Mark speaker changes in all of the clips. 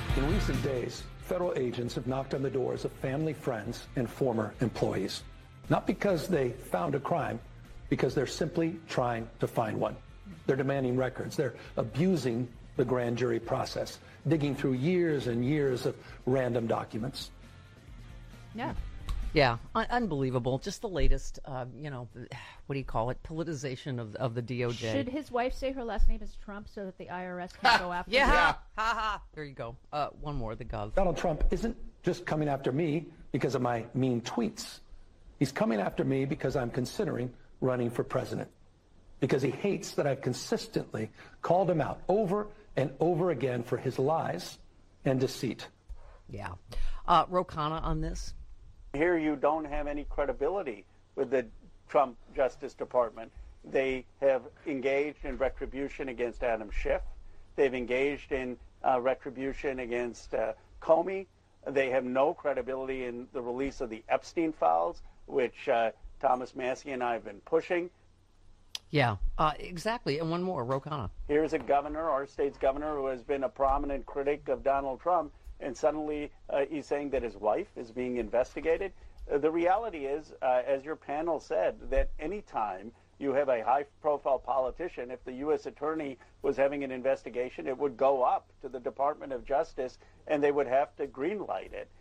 Speaker 1: In recent days, federal agents have knocked on the doors of family, friends, and former employees. Not because they found a crime, because they're simply trying to find one. They're demanding records. They're abusing the grand jury process, digging through years and years of random documents.
Speaker 2: Yeah.
Speaker 3: Yeah, unbelievable. Just the latest, what do you call it? Politicization of the DOJ.
Speaker 2: Should his wife say her last name is Trump so that the IRS can go after him?
Speaker 3: Ha ha. There you go. One more, the Gov.
Speaker 1: Donald Trump isn't just coming after me because of my mean tweets. He's coming after me because I'm considering running for president. Because he hates that I've consistently called him out over and over again for his lies and deceit.
Speaker 3: Yeah. Ro Khanna on this.
Speaker 4: Here you don't have any credibility with the Trump Justice Department. They have engaged in retribution against Adam Schiff. They've engaged in retribution against Comey. They have no credibility in the release of the Epstein files, which Thomas Massie and I have been pushing.
Speaker 3: Yeah, exactly. And one more, Ro Khanna.
Speaker 4: Here's a governor, our state's governor, who has been a prominent critic of Donald Trump, and suddenly he's saying that his wife is being investigated. The reality is, as your panel said, that any time you have a high-profile politician, if the U.S. attorney was having an investigation, it would go up to the Department of Justice, and they would have to greenlight it.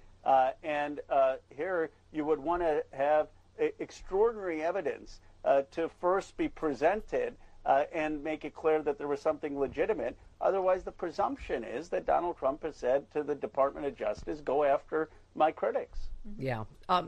Speaker 4: And here you would want to have extraordinary evidence to first be presented and make it clear that there was something legitimate. Otherwise, the presumption is that Donald Trump has said to the Department of Justice, go after my critics.
Speaker 3: Yeah.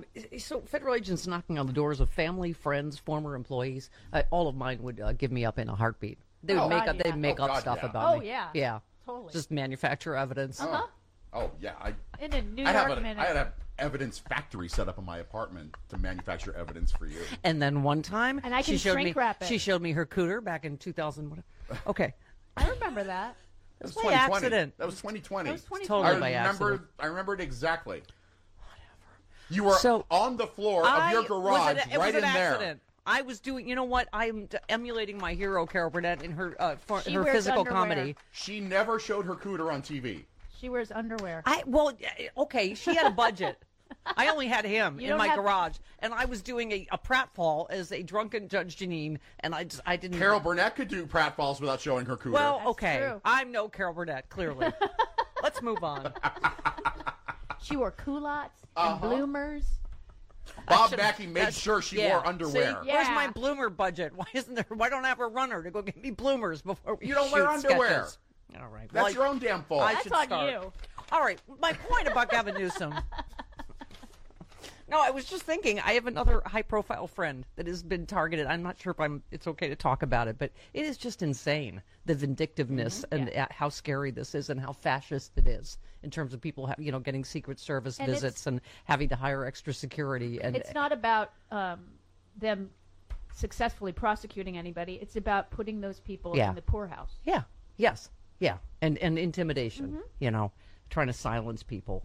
Speaker 3: So federal agents knocking on the doors of family, friends, former employees, all of mine would give me up in a heartbeat. They would make up stuff about me.
Speaker 2: Oh, yeah.
Speaker 3: Yeah.
Speaker 2: Totally.
Speaker 3: Just manufacture evidence.
Speaker 2: Uh-huh.
Speaker 5: Oh, yeah.
Speaker 2: In a New
Speaker 5: I
Speaker 2: York
Speaker 5: had an evidence factory set up in my apartment to manufacture evidence for you.
Speaker 3: And then one time,
Speaker 2: and I can shrink wrap it.
Speaker 3: She showed me her cooter back in 2000. Okay.
Speaker 2: I remember that.
Speaker 5: That was
Speaker 3: by
Speaker 5: 2020.
Speaker 3: accident.
Speaker 5: That was 2020.
Speaker 2: That was 2020.
Speaker 3: Totally by accident.
Speaker 5: I remember it exactly. Whatever. You were on the floor of your garage, right in there.
Speaker 3: I was doing, you know what? I'm emulating my hero, Carol Burnett, in her her physical
Speaker 2: underwear.
Speaker 3: comedy.
Speaker 5: She never showed her cooter on TV.
Speaker 2: She wears underwear.
Speaker 3: Okay, she had a budget. I only had him in my garage, and I was doing a pratfall as a drunken Judge Jeanine, and I didn't.
Speaker 5: Carol Burnett could do pratfalls without showing her cooter.
Speaker 3: Well,
Speaker 2: That's
Speaker 3: okay,
Speaker 2: true.
Speaker 3: I'm no Carol Burnett, clearly. Let's move on.
Speaker 2: She wore culottes and bloomers.
Speaker 5: Bob Mackey made sure she wore underwear.
Speaker 3: See, where's my bloomer budget? Why isn't there? Why don't I have a runner to go get me bloomers before we
Speaker 5: You don't wear underwear.
Speaker 3: Sketches? All right,
Speaker 5: That's your own damn fault.
Speaker 2: That's on you.
Speaker 3: All right, my point about Gavin Newsom. No, I was just thinking, I have another high-profile friend that has been targeted. I'm not sure if it's okay to talk about it, but it is just insane, the vindictiveness and how scary this is and how fascist it is in terms of people getting Secret Service visits and having to hire extra security. And
Speaker 2: it's not about them successfully prosecuting anybody. It's about putting those people in the poorhouse.
Speaker 3: Yeah, yes, yeah, and intimidation, trying to silence people.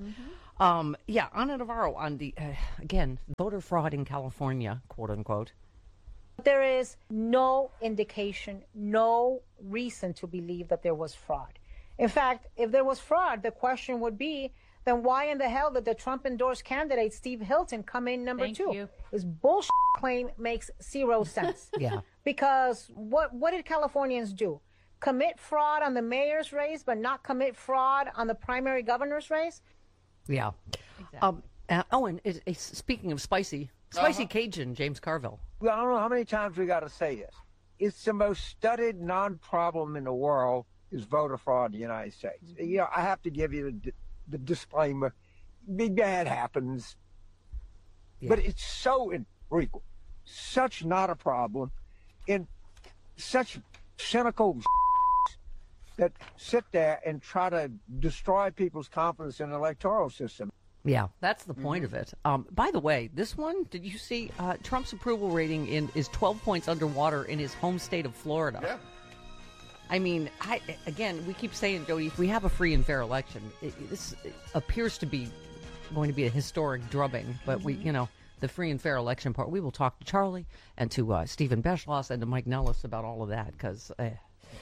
Speaker 3: Ana Navarro on the, again, voter fraud in California, quote unquote.
Speaker 6: There is no indication, no reason to believe that there was fraud. In fact, if there was fraud, the question would be, then why in the hell did the Trump-endorsed candidate, Steve Hilton, come in number two?
Speaker 2: You.
Speaker 6: His bullshit claim makes zero sense.
Speaker 3: Yeah.
Speaker 6: Because what did Californians do? Commit fraud on the mayor's race, but not commit fraud on the primary governor's race?
Speaker 3: Yeah.
Speaker 2: Exactly.
Speaker 3: And speaking of spicy Cajun, James Carville.
Speaker 7: Well, I don't know how many times we got to say this. It's the most studied non-problem in the world is voter fraud in the United States.
Speaker 2: Mm-hmm.
Speaker 7: I have to give you the disclaimer. Big bad happens. Yeah. But it's so infrequent, such not a problem, in such cynical that sit there and try to destroy people's confidence in the electoral system.
Speaker 3: Yeah, that's the point of it. By the way, this one, did you see Trump's approval rating is 12 points underwater in his home state of Florida?
Speaker 5: Yeah.
Speaker 3: I mean, we keep saying, Jody, if we have a free and fair election, this appears to be going to be a historic drubbing. But the free and fair election part, we will talk to Charlie and to Stephen Beschloss and to Mike Nellis about all of that because...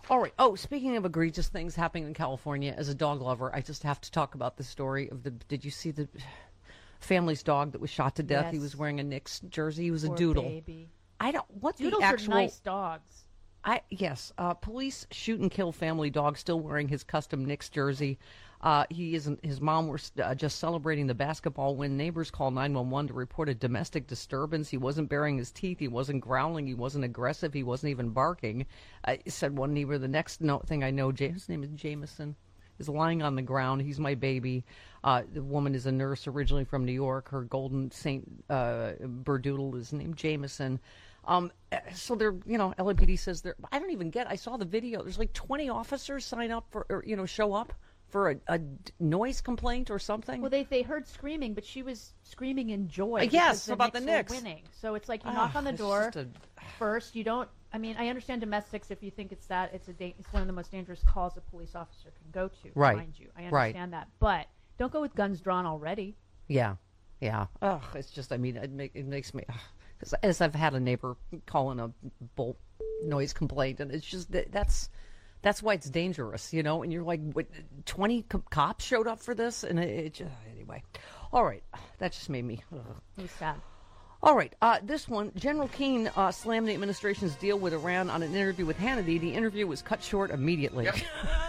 Speaker 3: All right. Oh, speaking of egregious things happening in California, as a dog lover, I just have to talk about the story of did you see the family's dog that was shot to death?
Speaker 2: Yes.
Speaker 3: He was wearing a Knicks jersey. He was
Speaker 2: Poor
Speaker 3: a doodle.
Speaker 2: Baby.
Speaker 3: What
Speaker 2: Doodles
Speaker 3: the actual...
Speaker 2: are nice dogs.
Speaker 3: Yes. Police shoot and kill family dog still wearing his custom Knicks jersey. His mom were just celebrating the basketball win. Neighbors called 911 to report a domestic disturbance. He wasn't baring his teeth. He wasn't growling. He wasn't aggressive. He wasn't even barking. Said one neighbor. The next thing I know, his name is Jameson, is lying on the ground. He's my baby. The woman is a nurse originally from New York. Her golden Saint Berdoodle is named Jameson. So they're, LAPD says I don't even get, I saw the video. There's like 20 officers sign up show up for a noise complaint or something.
Speaker 2: Well, they heard screaming, but she was screaming in joy.
Speaker 3: Yes,
Speaker 2: the
Speaker 3: about
Speaker 2: Knicks
Speaker 3: the Knicks.
Speaker 2: were winning. So it's like you knock on the door first. You don't. I mean, I understand domestics. If you think it's one of the most dangerous calls a police officer can go to.
Speaker 3: Right.
Speaker 2: Mind you, I understand that, but don't go with guns drawn already.
Speaker 3: Yeah. Oh, it's just. I mean, it makes me. As I've had a neighbor call in a bolt noise complaint, and it's just that's why it's dangerous, and you're like, 20 cops showed up for this, and it just, anyway. All right, that just made me.
Speaker 2: It was sad.
Speaker 3: All right, this one, General Keane slammed the administration's deal with Iran on an interview with Hannity. The interview was cut short immediately.
Speaker 5: Yep.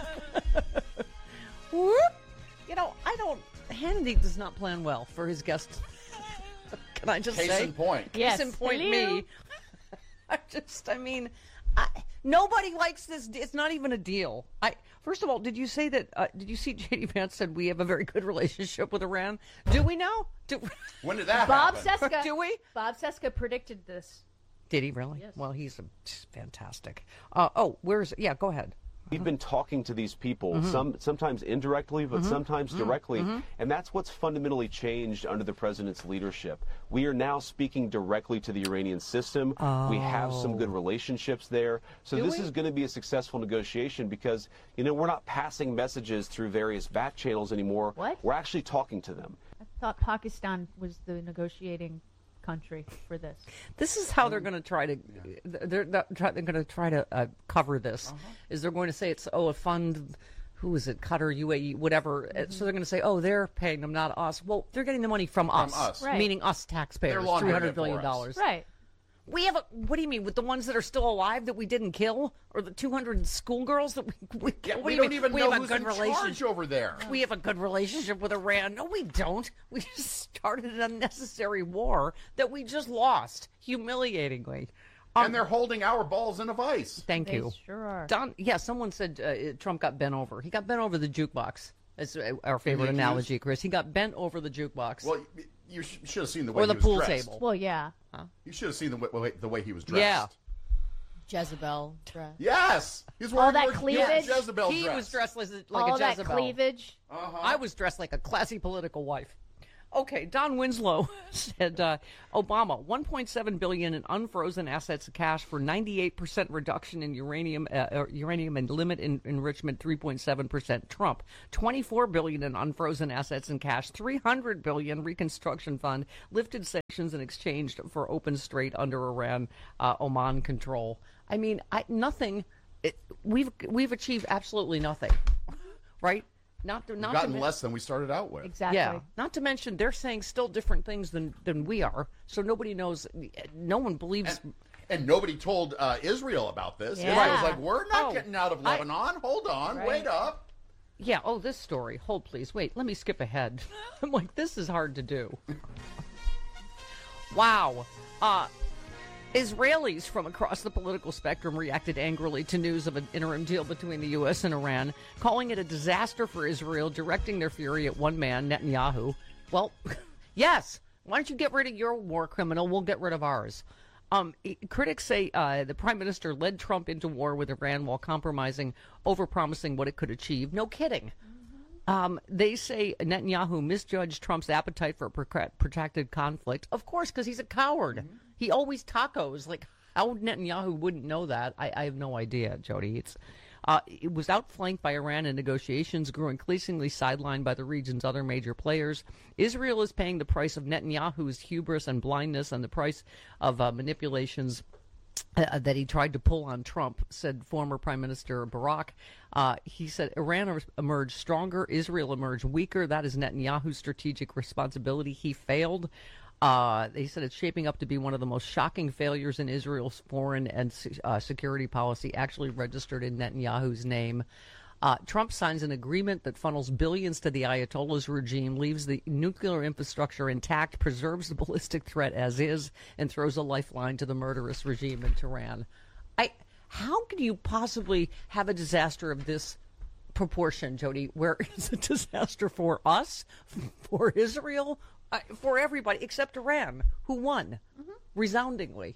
Speaker 3: Hannity does not plan well for his guests. Can I just say?
Speaker 5: Case in point.
Speaker 2: Yes.
Speaker 3: Case in point,
Speaker 2: Hello.
Speaker 3: me. Nobody likes this. It's not even a deal. First of all, did you see J.D. Vance said we have a very good relationship with Iran? Do we now?
Speaker 5: When did that
Speaker 2: Bob
Speaker 5: happen?
Speaker 2: Cesca.
Speaker 3: Do we?
Speaker 2: Bob Cesca predicted this.
Speaker 3: Did he really?
Speaker 2: Yes.
Speaker 3: Well, he's fantastic. Where's? Yeah, go ahead.
Speaker 8: We've been talking to these people, sometimes indirectly, but sometimes directly, and that's what's fundamentally changed under the president's leadership. We are now speaking directly to the Iranian system. We have some good relationships there. So this is going to be a successful negotiation because, we're not passing messages through various back channels anymore.
Speaker 2: What?
Speaker 8: We're actually talking to them.
Speaker 2: I thought Pakistan was the negotiating country for this.
Speaker 3: This is how they're going to try to. They're going to try to cover this. Is they're going to say it's a fund. Who is it? Qatar, UAE, whatever. So they're going to say, they're paying them, not us. Well, they're getting the money from us.
Speaker 2: Right.
Speaker 3: Meaning us taxpayers.
Speaker 5: They're laundering
Speaker 3: $300
Speaker 5: it
Speaker 3: billion.
Speaker 5: for us.
Speaker 2: Right.
Speaker 3: We have what do you mean with the ones that are still alive that we didn't kill, or the 200 schoolgirls that we killed?
Speaker 5: We don't even know who's in charge over there.
Speaker 3: We have a good relationship with Iran. No, we don't. We just started an unnecessary war that we just lost humiliatingly.
Speaker 5: And they're holding our balls in a vice.
Speaker 3: Thank
Speaker 2: They
Speaker 3: you.
Speaker 2: sure are.
Speaker 3: Someone said Trump got bent over. He got bent over the jukebox. That's our favorite analogy, Chris. He got bent over the jukebox.
Speaker 5: Well, you should have seen the way
Speaker 3: or the
Speaker 5: he was
Speaker 3: pool
Speaker 5: dressed.
Speaker 3: table.
Speaker 2: Well, yeah.
Speaker 5: You should have seen the way he was dressed.
Speaker 3: Yeah.
Speaker 9: Jezebel dress.
Speaker 5: Yes. He's
Speaker 2: All
Speaker 5: wearing
Speaker 2: that
Speaker 5: your
Speaker 2: cleavage?
Speaker 5: Jezebel
Speaker 3: He
Speaker 5: dress.
Speaker 3: was dressed like
Speaker 2: All
Speaker 3: a
Speaker 2: that
Speaker 3: Jezebel.
Speaker 2: cleavage.
Speaker 3: I was dressed like a classy political wife. Okay, Don Winslow said Obama $1.7 billion in unfrozen assets of cash for 98% reduction in uranium and limit enrichment 3.7%. Trump $24 billion in unfrozen assets and cash, $300 billion reconstruction fund, lifted sanctions in exchange for open strait under Iran Oman control. I mean, nothing. We've achieved absolutely nothing, right?
Speaker 5: We've gotten less than we started out with.
Speaker 2: Exactly.
Speaker 3: Yeah. Not to mention, they're saying still different things than we are. So nobody knows. No one believes.
Speaker 5: And nobody told Israel about this.
Speaker 2: Yeah.
Speaker 5: Israel was like, we're not getting out of Lebanon. Hold on.
Speaker 2: Right.
Speaker 5: Wait up.
Speaker 3: Yeah. Oh, this story. Hold, please. Wait. Let me skip ahead. I'm like, this is hard to do. Wow. Israelis from across the political spectrum reacted angrily to news of an interim deal between the U.S. and Iran, calling it a disaster for Israel, directing their fury at one man, Netanyahu. Well, yes. Why don't you get rid of your war criminal? We'll get rid of ours. Critics say the prime minister led Trump into war with Iran while overpromising what it could achieve. No kidding. They say Netanyahu misjudged Trump's appetite for a protracted conflict. Of course, because he's a coward. Mm-hmm. He always tacos. Like, how Netanyahu wouldn't know that? I have no idea, Jody. It was outflanked by Iran in negotiations, grew increasingly sidelined by the region's other major players. Israel is paying the price of Netanyahu's hubris and blindness and the price of manipulations that he tried to pull on Trump, said former Prime Minister Barack. He said Iran emerged stronger, Israel emerged weaker. That is Netanyahu's strategic responsibility. He failed. They said it's shaping up to be one of the most shocking failures in Israel's foreign and security policy, actually registered in Netanyahu's name. Trump signs an agreement that funnels billions to the Ayatollah's regime, leaves the nuclear infrastructure intact, preserves the ballistic threat as is, and throws a lifeline to the murderous regime in Tehran. How could you possibly have a disaster of this proportion, Jody, where it's a disaster for us, for Israel, for everybody, except Iran, who won resoundingly?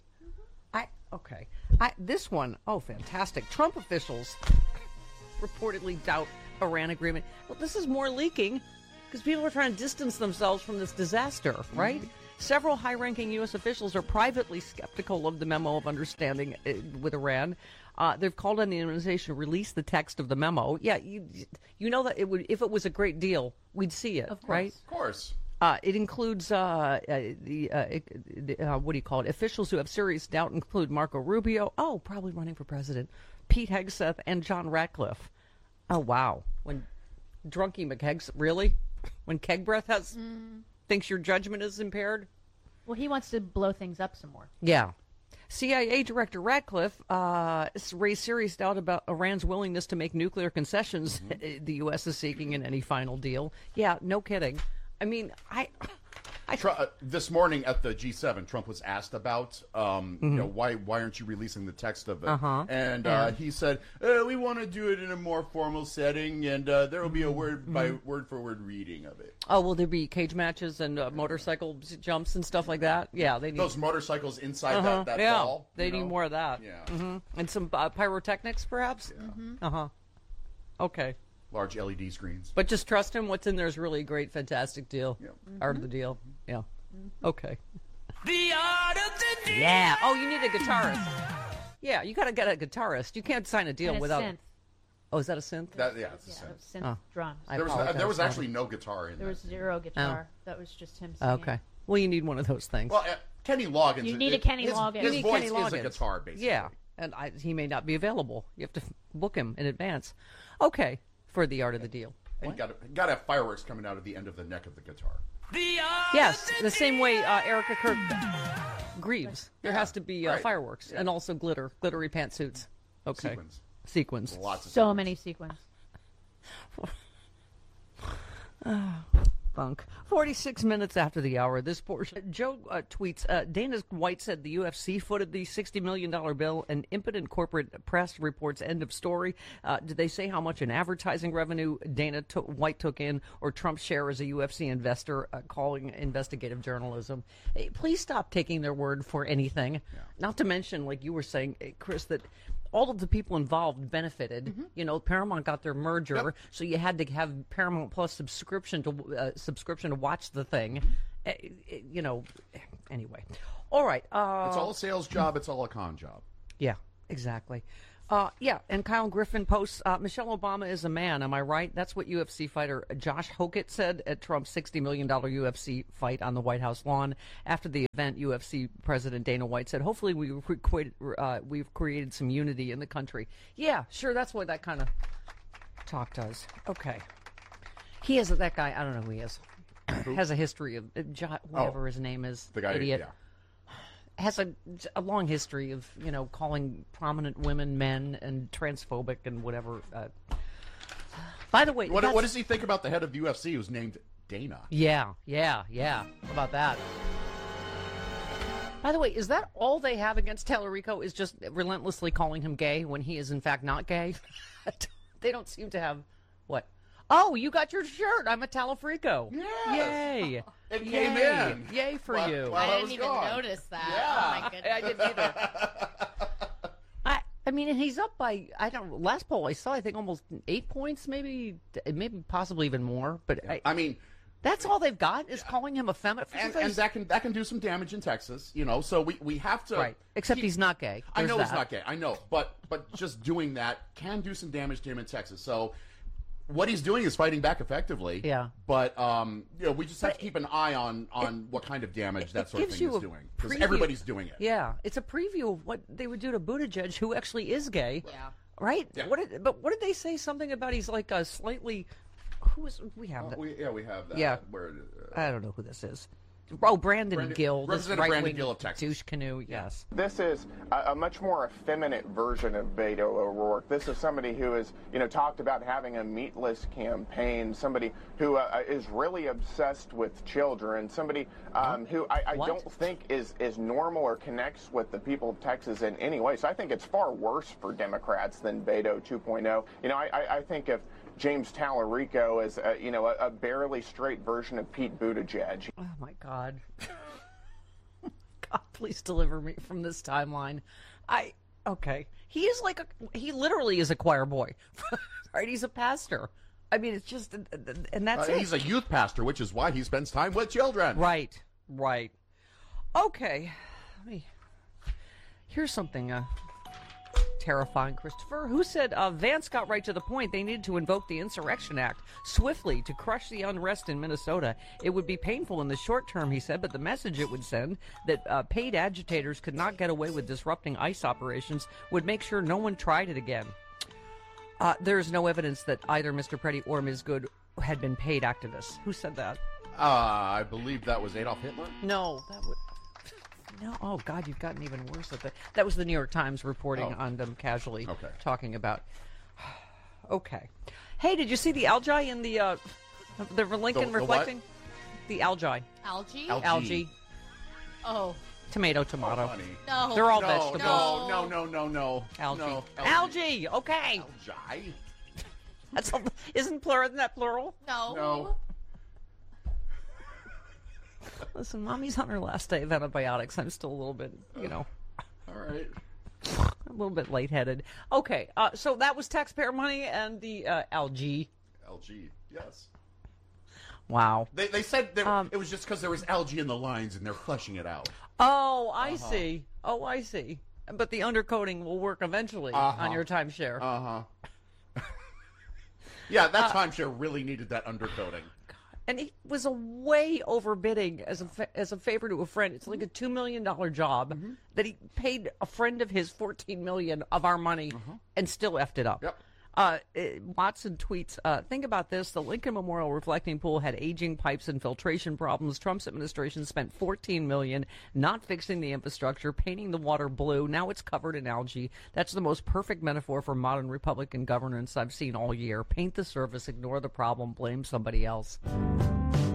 Speaker 3: This one, fantastic. Trump officials reportedly doubt Iran agreement. Well, this is more leaking because people are trying to distance themselves from this disaster, right? Several high-ranking U.S. officials are privately skeptical of the memo of understanding with Iran. They've called on the administration to release the text of the memo. Yeah, you know that it would, if it was a great deal, we'd see it, right?
Speaker 5: Of course.
Speaker 3: It includes what do you call it? Officials who have serious doubt include Marco Rubio. Oh, probably running for president. Pete Hegseth and John Ratcliffe. Oh, wow. When Drunky McKegs, really? When Keg Breath thinks your judgment is impaired?
Speaker 2: Well, he wants to blow things up some more.
Speaker 3: Yeah. CIA Director Ratcliffe raised serious doubt about Iran's willingness to make nuclear concessions the U.S. is seeking in any final deal. Yeah, no kidding. I mean,
Speaker 5: this morning at the G7, Trump was asked about, why aren't you releasing the text of it? And he said, we want to do it in a more formal setting, and there will be a word-for-word reading of it.
Speaker 3: Oh, will there be cage matches and motorcycle jumps and stuff like that? Yeah, they need
Speaker 5: those motorcycles inside that ball.
Speaker 3: They need more of that.
Speaker 5: Yeah,
Speaker 3: and some pyrotechnics, perhaps.
Speaker 5: Yeah.
Speaker 3: Okay.
Speaker 5: Large LED screens.
Speaker 3: But just trust him. What's in there is really a great, fantastic deal.
Speaker 5: Yeah.
Speaker 3: Art of the deal. Yeah. Okay. The art of the deal. Yeah. Oh, you need a guitarist. Yeah, you got to get a guitarist. You can't sign a deal
Speaker 2: and
Speaker 3: without.
Speaker 2: Synth.
Speaker 3: Oh, is that a synth?
Speaker 5: It's a synth.
Speaker 2: Synth drums.
Speaker 5: There was actually no guitar in
Speaker 2: there. There was zero guitar. That was just him singing.
Speaker 3: Okay. Well, you need one of those things.
Speaker 5: Well, Kenny Loggins.
Speaker 2: You need a Kenny Loggins.
Speaker 5: His voice is a guitar, basically.
Speaker 3: Yeah, and he may not be available. You have to book him in advance. Okay. For the art of the deal.
Speaker 5: And you got to have fireworks coming out of the end of the neck of the guitar.
Speaker 3: Yes, the same way Erica Kirk grieves. There has to be fireworks and also glittery pantsuits. Okay. Sequins.
Speaker 5: Lots of
Speaker 2: so many sequins.
Speaker 3: Bunk. 46 minutes after the hour, this portion. Joe tweets, Dana White said the UFC footed the $60 million bill, and impotent corporate press reports end of story. Did they say how much in advertising revenue Dana White took in, or Trump's share as a UFC investor, calling investigative journalism? Hey, please stop taking their word for anything. Yeah. Not to mention, like you were saying, Chris, that all of the people involved benefited. You know, Paramount got their merger, so you had to have Paramount Plus subscription to watch the thing. You know, anyway. All right.
Speaker 5: It's all a sales job. It's all a con job.
Speaker 3: Yeah, exactly. And Kyle Griffin posts, Michelle Obama is a man, am I right? That's what UFC fighter Josh Hokett said at Trump's $60 million UFC fight on the White House lawn. After the event, UFC President Dana White said, hopefully we've created some unity in the country. Yeah, sure, that's what that kind of talk does. Okay. He is, that guy, I don't know who he is, has a history of, whatever his name is,
Speaker 5: the guy,
Speaker 3: idiot. Yeah. Has a long history of, you know, calling prominent women men and transphobic and whatever. By the way,
Speaker 5: what does he think about the head of the UFC who's named Dana?
Speaker 3: Yeah. How about that? By the way, is that all they have against Tallarico, is just relentlessly calling him gay when he is in fact not gay? They don't seem to have, what? Oh, you got your shirt. I'm a Talafrico.
Speaker 5: Yes.
Speaker 3: Yay.
Speaker 5: It came in.
Speaker 3: Yay for you.
Speaker 9: I didn't even notice that.
Speaker 5: Yeah.
Speaker 9: Oh, my goodness.
Speaker 3: I didn't either. I mean, and he's up by, last poll I saw, I think almost 8 points, maybe possibly even more. But
Speaker 5: I mean,
Speaker 3: that's all they've got is calling him a feminist.
Speaker 5: And that can do some damage in Texas, you know. So we have to.
Speaker 3: Right. Except he's not gay.
Speaker 5: I know he's not gay. I know, but just doing that can do some damage to him in Texas. So what he's doing is fighting back effectively.
Speaker 3: Yeah.
Speaker 5: But we just have to keep an eye on what kind of damage that sort of thing is doing, because everybody's doing it.
Speaker 3: Yeah, it's a preview of what they would do to Buttigieg, who actually is gay.
Speaker 9: Yeah.
Speaker 3: Right?
Speaker 5: Yeah.
Speaker 3: But what did they say? Something about he's like a slightly. We have that.
Speaker 5: We have that.
Speaker 3: Yeah.
Speaker 5: Where,
Speaker 3: I don't know who this is. Oh, Brandon Gill. This
Speaker 5: Representative Brandon
Speaker 3: right-wing
Speaker 5: Gill of Texas.
Speaker 3: douche canoe, yes.
Speaker 10: This is a much more effeminate version of Beto O'Rourke. This is somebody who is, talked about having a meatless campaign, somebody who is really obsessed with children, somebody who I don't think is normal or connects with the people of Texas in any way. So I think it's far worse for Democrats than Beto 2.0. I think if James Tallarico is, a barely straight version of Pete Buttigieg.
Speaker 3: Oh, my God. God, please deliver me from this timeline. Okay. He literally is a choir boy, right? He's a pastor. I mean, it's just, and that's it.
Speaker 5: He's a youth pastor, which is why he spends time with children.
Speaker 3: Right. Okay. Here's something terrifying, Christopher. Who said Vance got right to the point? They needed to invoke the Insurrection Act swiftly to crush the unrest in Minnesota. It would be painful in the short term, he said, but the message it would send that paid agitators could not get away with disrupting ICE operations would make sure no one tried it again. There is no evidence that either Mr. Preddy or Ms. Good had been paid activists. Who said that?
Speaker 5: I believe that was Adolf Hitler.
Speaker 3: No, that would. No, oh God, you've gotten even worse at that. That was the New York Times reporting on them casually talking about. Okay, hey, did you see the algae in the Lincoln reflecting? The algae.
Speaker 9: Algae? Oh.
Speaker 3: Tomato.
Speaker 5: Oh, honey.
Speaker 9: No.
Speaker 3: They're all
Speaker 5: No,
Speaker 3: vegetables.
Speaker 5: no.
Speaker 3: Algae.
Speaker 5: No,
Speaker 3: Algae. Okay.
Speaker 5: Algae.
Speaker 3: Isn't that plural?
Speaker 9: No.
Speaker 3: Listen, Mommy's on her last day of antibiotics. I'm still a little bit,
Speaker 5: All right.
Speaker 3: a little bit lightheaded. Okay, so that was taxpayer money and the algae.
Speaker 5: Algae, yes.
Speaker 3: Wow.
Speaker 5: They said it was just because there was algae in the lines and they're flushing it out.
Speaker 3: Oh, I see. But the undercoating will work eventually on your timeshare.
Speaker 5: Yeah, that timeshare really needed that undercoating.
Speaker 3: And it was a way overbidding as a favor to a friend. It's like a $2 million job that he paid a friend of his $14 million of our money and still effed it up.
Speaker 5: Yep.
Speaker 3: Watson tweets, think about this. The Lincoln Memorial reflecting pool had aging pipes and filtration problems. Trump's administration spent $14 million not fixing the infrastructure, painting the water blue. Now it's covered in algae. That's the most perfect metaphor for modern Republican governance I've seen all year. Paint the surface, ignore the problem, blame somebody else.